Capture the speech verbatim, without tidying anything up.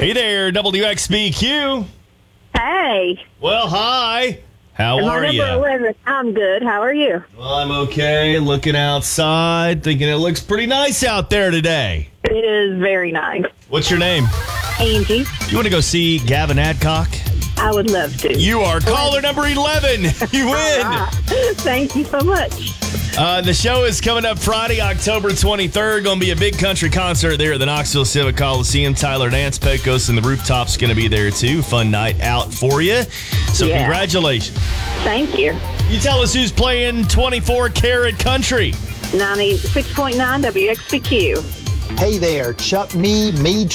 Hey there, W X B Q. Hey. Well, hi. How Am I are number you? eleven? I'm good. How are you? Well, I'm okay. Looking outside, thinking it looks pretty nice out there today. It is very nice. What's your name? Angie, You want to go see Gavin Adcock? I would love to. You are caller number eleven. You win. Ah, thank you so much. Uh, the show is coming up Friday, October twenty-third. Going to be a big country concert there at the Knoxville Civic Coliseum. Tyler Dance, Pecos, and the Rooftops going to be there too. Fun night out for you. So Yeah. congratulations. Thank you. You tell us who's playing twenty-four karat country. ninety-six point nine W X B Q. Hey there, Chuck Me, me